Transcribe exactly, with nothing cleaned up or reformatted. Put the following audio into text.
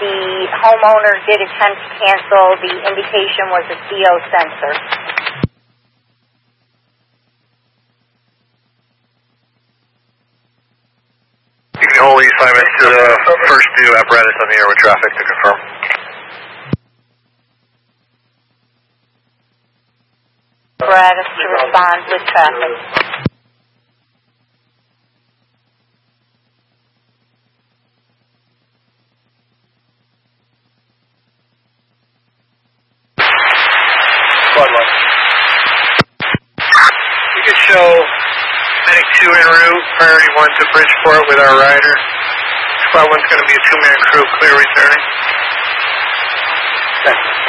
the homeowner did attempt to cancel. The indication was a C O sensor. You can hold these five minutes to the first new apparatus on the air with traffic to confirm. Apparatus to respond with traffic. You can show Medic two en route, priority one to Bridgeport with our rider. Squad one's going to be a two-man crew, clear returning. Okay.